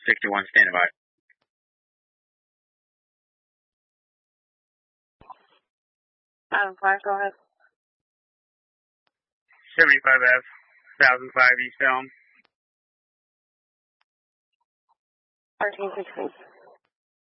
61, standing by. 5, go ahead. 75F, 1005 East Elm. 1316.